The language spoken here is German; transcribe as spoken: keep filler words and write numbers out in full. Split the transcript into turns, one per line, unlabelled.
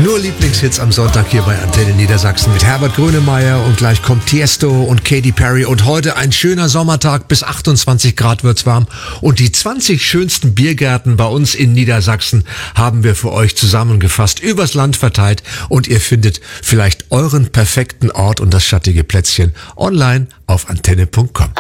Nur Lieblingshits am Sonntag hier bei Antenne Niedersachsen mit Herbert Grönemeyer und gleich kommt Tiesto und Katy Perry und heute ein schöner Sommertag, bis achtundzwanzig Grad wird's warm und die zwanzig schönsten Biergärten bei uns in Niedersachsen haben wir für euch zusammengefasst, übers Land verteilt und ihr findet vielleicht euren perfekten Ort und das schattige Plätzchen online auf antenne punkt com.